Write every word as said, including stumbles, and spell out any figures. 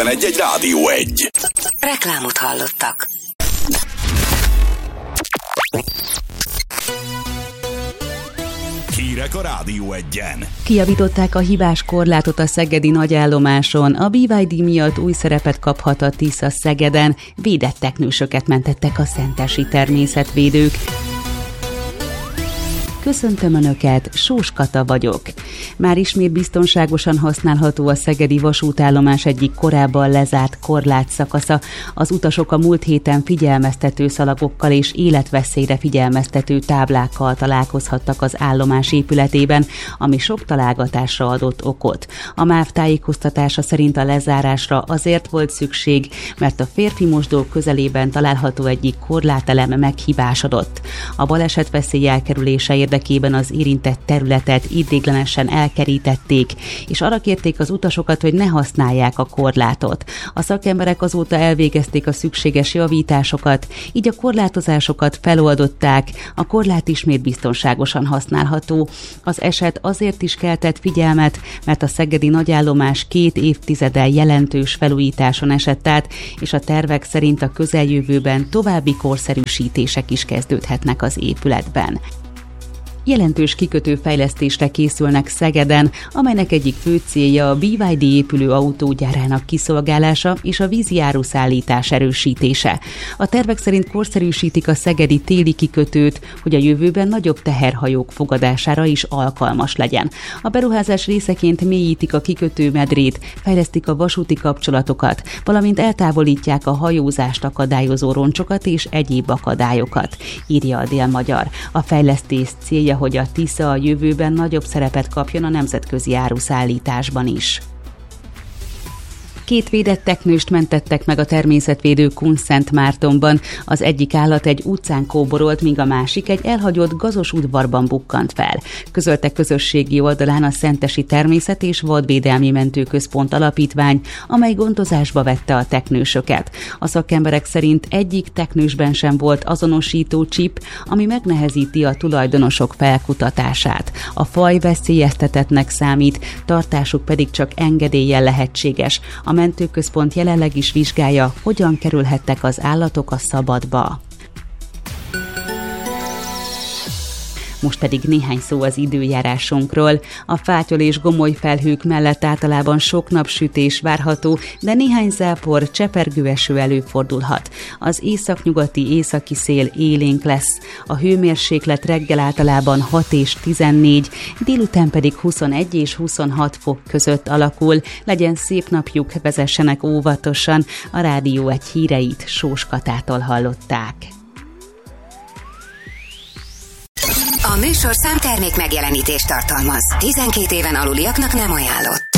Egy-egy Rádió egy. Reklámot hallottak. Hírek a Rádió egyen. Kijavították a hibás korlátot a szegedi nagyállomáson. A bé vé dé miatt új szerepet kaphat a Tisza Szegeden. Védett teknősöket mentettek a szentesi természetvédők. Köszöntöm Önöket, Sós Kata vagyok. Már ismét biztonságosan használható a szegedi vasútállomás egyik korábban lezárt korlátszakasza. Az utasok a múlt héten figyelmeztető szalagokkal és életveszélyre figyelmeztető táblákkal találkozhattak az állomás épületében, ami sok találgatásra adott okot. A MÁV tájékoztatása szerint a lezárásra azért volt szükség, mert a férfi mosdó közelében található egyik korlátelem meghibásodott. A balesetveszély elkerülése érdekében az érintett területet ideiglenesen elkerítették, és arra kérték az utasokat, hogy ne használják a korlátot. A szakemberek azóta elvégezték a szükséges javításokat, így a korlátozásokat feloldották, a korlát ismét biztonságosan használható. Az eset azért is keltett figyelmet, mert a szegedi nagyállomás két évtizeddel jelentős felújításon esett át, és a tervek szerint a közeljövőben további korszerűsítések is kezdődhetnek az épületben. Jelentős kikötőfejlesztésre készülnek Szegeden, amelynek egyik fő célja a bé vé dé épülő autógyárának kiszolgálása és a vízi áruszállítás erősítése. A tervek szerint korszerűsítik a szegedi téli kikötőt, hogy a jövőben nagyobb teherhajók fogadására is alkalmas legyen. A beruházás részeként mélyítik a kikötőmedrét, fejlesztik a vasúti kapcsolatokat, valamint eltávolítják a hajózást akadályozó roncsokat és egyéb akadályokat, írja a Dél-Magyar. A fejlesztés célja, hogy a Tisza a jövőben nagyobb szerepet kapjon a nemzetközi áruszállításban is. Két védett teknőst mentettek meg a természetvédő Kunszentmártonban. Az egyik állat egy utcán kóborolt, míg a másik egy elhagyott gazos udvarban bukkant fel. Közölte közösségi oldalán a Szentesi Természet- és Vadvédelmi Mentőközpont alapítvány, amely gondozásba vette a teknősöket. A szakemberek szerint egyik teknősben sem volt azonosító csip, ami megnehezíti a tulajdonosok felkutatását. A faj veszélyeztetettnek számít, tartásuk pedig csak engedéllyel lehetséges. A mentőközpont jelenleg is vizsgálja, hogyan kerülhettek az állatok a szabadba. Most pedig néhány szó az időjárásunkról. A fátyol és gomoly felhők mellett általában sok napsütés várható, de néhány zápor, csepergő eső előfordulhat. Az északnyugati északi szél élénk lesz. A hőmérséklet reggel általában hat és tizennégy, délután pedig huszonegy és huszonhat fok között alakul. Legyen szép napjuk, vezessenek óvatosan. A Rádió egy híreit Sós Katától hallották. A műsorszám termék megjelenítést tartalmaz. tizenkét éven aluliaknak nem ajánlott.